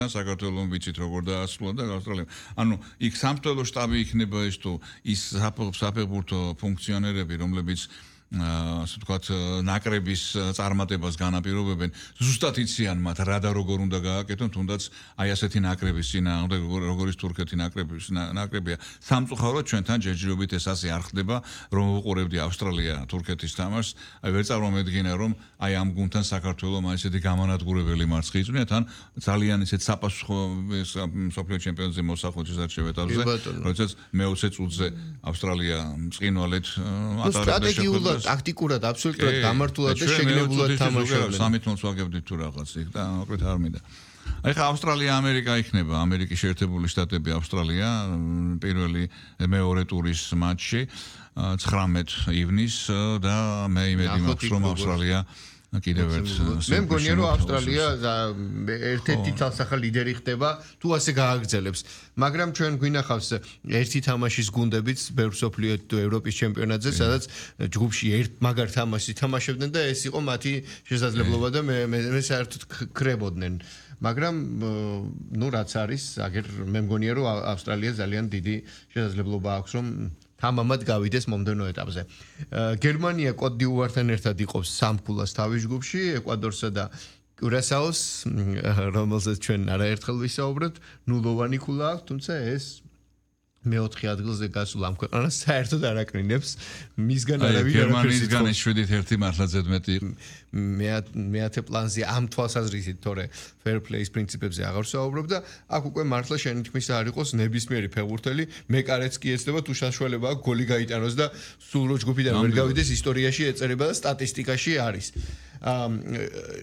საქართველოს ვიცით როგორ დაასრულა და ავსტრალია. ანუ იქ სამმართველო შტაბი იქნება ის თუ ის საფეხბურთო ფუნქციონერები, რომლებიც ასე ვთქვათ, ნაკრების წარმატებას განაპირობებენ, ზუსტად იციან მათ რა და როგორ უნდა გააკეთონ, თუნდაც აი ასეთი ნაკრების წინააღმდეგ, როგორიც თურქეთი ნაკრებია. სამწუხაროდ ჩვენთან ჯერჯერობით ეს ასე არ ხდება, რომ უყურებდი ავსტრალია თურქეთის თამაშს, აი ვერ წარმომედგინა, რომ აი ამ გუნდთან საქართველოს ესეთი გამანადგურებელი მარცხი იწვნია, თან ძალიან ისეთ საპასუხო მსოფლიო ჩემპიონატზე მოსახოთის არჩევეთებზე, როდესაც მე-20 წუთზე ავსტრალია მწყინვალედ ატარებდა ტაქტიკურად აბსოლუტურად გამართულად და შეგნებულად თამაშობდნენ. 3-0-ს ვაგებდით თუ რაღაც იქ და მოკლედ არ მინდა. აი ხა ავსტრალია ამერიკა იქნება, ამერიკის შეერთებული შტატები ავსტრალია პირველი მეორე ტურის მატჩი 19 ივნისს და მე იმედი მაქვს რომ ავსტრალია კიდევ ერთ მე მგონია რომ ავსტრალია ერთ-ერთი თალსახა ლიდერი ხდება თუ ასე გააგრძელებს მაგრამ ჩვენ გვინახავს ერთი თამაშის გუნდებიც ბევრ სოფლიო თუ ევროპის ჩემპიონატზე სადაც ჯგუფში ერთ მაგარ თამაშს ითამაშებდნენ და ეს იყო მათი შესაძლებლობა და მე საერთოდ ქრებოდნენ მაგრამ ნუ რაც არის აგერ მე მგონია რომ ავსტრალია ძალიან დიდი შესაძლებლობა აქვს რომ თამამად გავიდეს მომდევნო ეტაპზე. გერმანია კოტ-დიუვართან ერთად იყოფს 3 ქულას თავის ჯგუფში, ეკვადორსა და კურასაოს, რომელზეც ჩვენ არაერთხელ ვისაუბრეთ, ნულოვანი ქულა აქვს, თუმცა ეს მე-4 ადგილზე გასულ ამ ქვეყანას საერთოდ არ აკრინებს. მისგან არავინ გერმანიისგან 7-1 მართლა ზედმეტი იყო. მეათე პლანზე ამ თვალსაზრისით, თორე fair play-ის პრინციპებზე აღარ ვსაუბრობ და აქ უკვე მართლა შენი თქმის არ იყოს ნებისმიერი ფეხბურთელი, მეკარეც კი ეცდება თუ საშუალება აქვს გოლი გაიტანოს და სულ რო ჯგუფიდან ვერ გავიდეს ისტორიაში ეწერება და სტატისტიკაში არის.